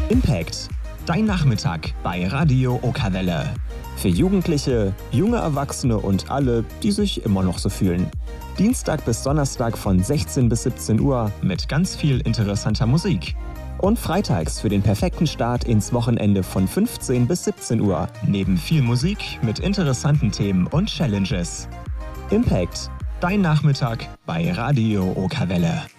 Impact, dein Nachmittag bei Radio Okawelle. Für Jugendliche, junge Erwachsene und alle, die sich immer noch so fühlen. Dienstag bis Donnerstag von 16 bis 17 Uhr mit ganz viel interessanter Musik. Und freitags für den perfekten Start ins Wochenende von 15 bis 17 Uhr, neben viel Musik mit interessanten Themen und Challenges. Impact, dein Nachmittag bei Radio Okawelle.